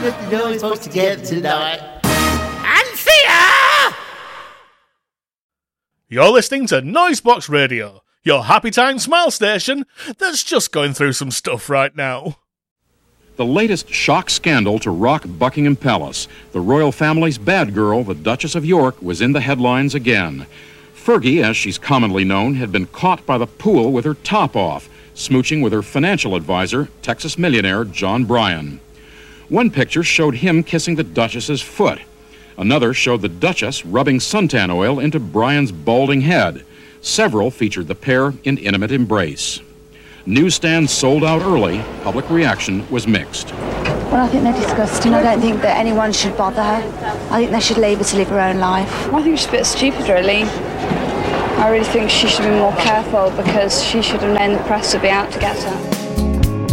that you know we're supposed to get tonight. Anthea! You're listening to Noisebox Radio, your happy time smile station that's just going through some stuff right now. The latest shock scandal to rock Buckingham Palace. The royal family's bad girl, the Duchess of York, was in the headlines again. Fergie, as she's commonly known, had been caught by the pool with her top off, smooching with her financial advisor, Texas millionaire John Bryan. One picture showed him kissing the Duchess's foot. Another showed the Duchess rubbing suntan oil into Bryan's balding head. Several featured the pair in intimate embrace. Newsstands sold out early. Public reaction was mixed. Well, I think they're disgusting. I don't think that anyone should bother her. I think they should leave her to live her own life. I think she's a bit stupid, really. I really think she should be more careful because she should have known the press would be out to get her.